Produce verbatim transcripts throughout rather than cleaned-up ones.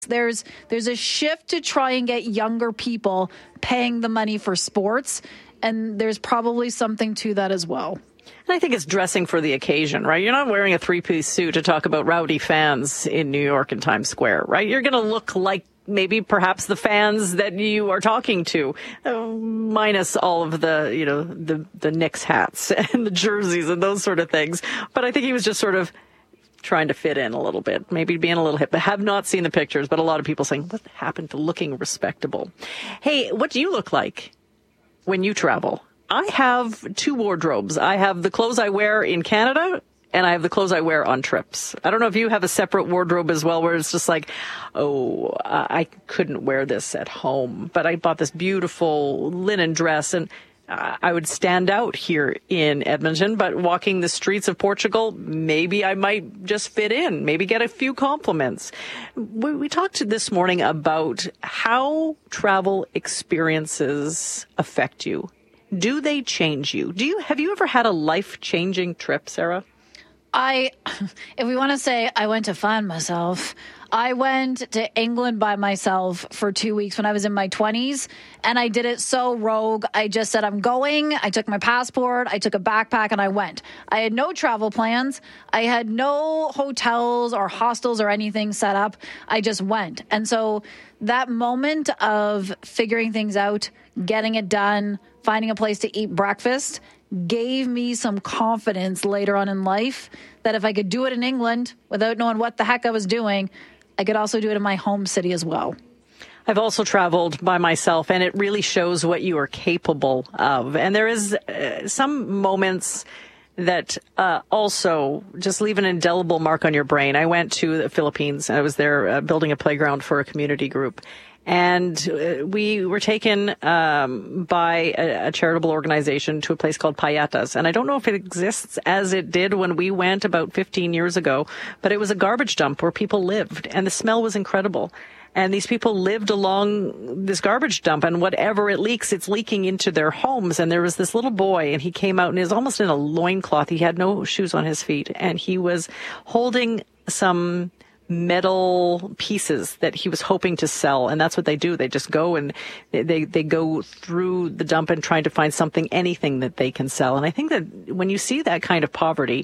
There's there's a shift to try and get younger people paying the money for sports, and there's probably something to that as well. And I think it's dressing for the occasion, right? You're not wearing a three-piece suit to talk about rowdy fans in New York and Times Square, right? You're going to look like maybe perhaps the fans that you are talking to, uh, minus all of the, you know, the, the Knicks hats and the jerseys and those sort of things. But I think he was just sort of trying to fit in a little bit, maybe being a little hip. I have not seen the pictures, but a lot of people saying, what happened to looking respectable? Hey, what do you look like when you travel? I have two wardrobes. I have the clothes I wear in Canada, and I have the clothes I wear on trips. I don't know if you have a separate wardrobe as well, where it's just like, oh, uh, I couldn't wear this at home, but I bought this beautiful linen dress, and uh, I would stand out here in Edmonton, but walking the streets of Portugal, maybe I might just fit in, maybe get a few compliments. We, we talked this morning about how travel experiences affect you. Do they change you? Do you have you ever had a life-changing trip, Sarah? I, if we want to say I went to find myself, I went to England by myself for two weeks when I was in my twenties, and I did it so rogue. I just said, I'm going. I took my passport. I took a backpack, and I went. I had no travel plans. I had no hotels or hostels or anything set up. I just went. And so that moment of figuring things out, getting it done, finding a place to eat breakfast gave me some confidence later on in life that if I could do it in England without knowing what the heck I was doing, I could also do it in my home city as well. I've also traveled by myself, and it really shows what you are capable of. And there is uh, some moments that uh, also just leave an indelible mark on your brain. I went to the Philippines, and I was there uh, building a playground for a community group. And uh, we were taken um, by a, a charitable organization to a place called Payatas. And I don't know if it exists as it did when we went about fifteen years ago, but it was a garbage dump where people lived, and the smell was incredible. And these people lived along this garbage dump, and whatever it leaks, it's leaking into their homes. And there was this little boy, and he came out and he was almost in a loincloth. He had no shoes on his feet, and he was holding some metal pieces that he was hoping to sell. And that's what they do. They just go and they, they go through the dump and trying to find something, anything that they can sell. And I think that when you see that kind of poverty,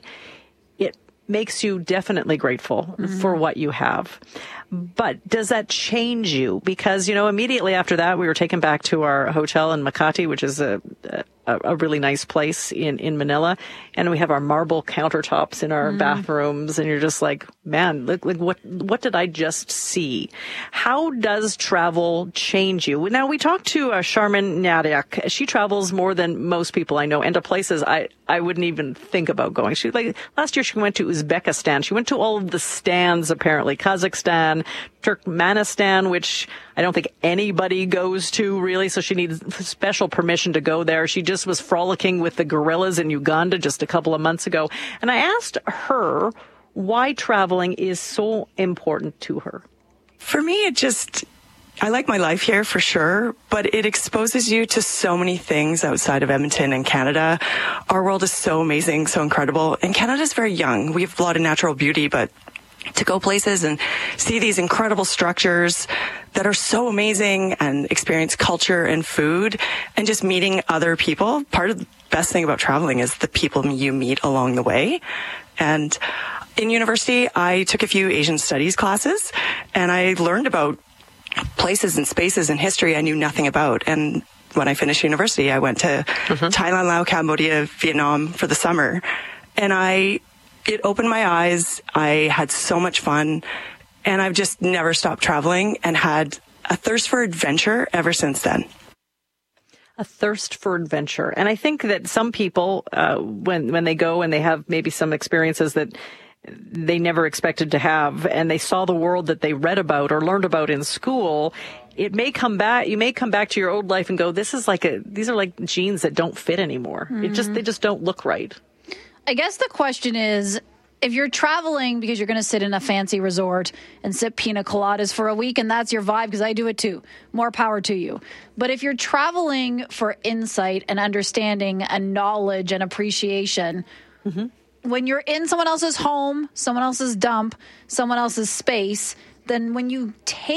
it makes you definitely grateful mm-hmm. for what you have. But does that change you? Because, you know, immediately after that, we were taken back to our hotel in Makati, which is a, a, a really nice place in, in Manila. And we have our marble countertops in our mm. bathrooms. And you're just like, man, look, look, what, what did I just see? How does travel change you? Now, we talked to uh, Charmin Nadiak. She travels more than most people I know, and to places I, I wouldn't even think about going. She like last year she went to Uzbekistan. She went to all of the stands, apparently, Kazakhstan, Turkmenistan, which I don't think anybody goes to really, so she needs special permission to go there. She just was frolicking with the gorillas in Uganda just a couple of months ago. And I asked her why traveling is so important to her. For me, it just, I like my life here for sure, but it exposes you to so many things outside of Edmonton and Canada. Our world is so amazing, so incredible. And Canada's very young. We have a lot of natural beauty, but to go places and see these incredible structures that are so amazing and experience culture and food and just meeting other people. Part of the best thing about traveling is the people you meet along the way. And in university, I took a few Asian studies classes, and I learned about places and spaces and history I knew nothing about. And when I finished university, I went to mm-hmm. Thailand, Laos, Cambodia, Vietnam for the summer. And I It opened my eyes. I had so much fun, and I've just never stopped traveling and had a thirst for adventure ever since then. A thirst for adventure. And I think that some people, uh, when, when they go and they have maybe some experiences that they never expected to have, and they saw the world that they read about or learned about in school, it may come back, you may come back to your old life and go, this is like a, these are like jeans that don't fit anymore. Mm-hmm. It just, they just don't look right. I guess the question is, if you're traveling because you're going to sit in a fancy resort and sip pina coladas for a week and that's your vibe, because I do it too, more power to you. But if you're traveling for insight and understanding and knowledge and appreciation, mm-hmm. when you're in someone else's home, someone else's dump, someone else's space, then when you take